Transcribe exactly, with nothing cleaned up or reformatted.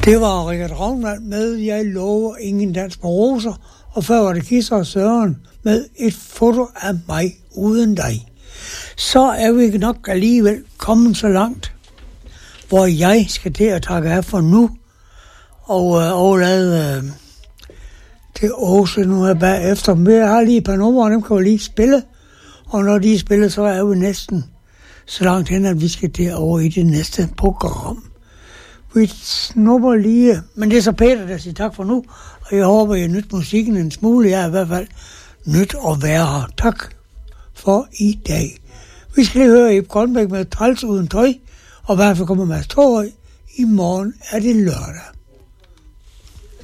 Det var Richard Ragnvald med Jeg lover ingen dans på roser, og før var det Kisser og Søren med Et foto af mig uden dig. Så er vi nok alligevel kommet så langt, hvor jeg skal til at takke af for nu, og øh, overlade øh, til Åse nu her bagefter. Men jeg har lige et par numre, og dem kan vi lige spille, og når de er spillet, så er vi næsten så langt hen, at vi skal derover i det næste program. Vi snupper lige, men det er så Peter, der siger tak for nu, og jeg håber, jeg nyt musikken en smule. Jeg er i hvert fald nødt at være her. Tak for i dag. Vi skal lige høre Ib Grønbæk med Træls uden tøj, og i hvert fald kommer Mads Torøj. I morgen er det lørdag.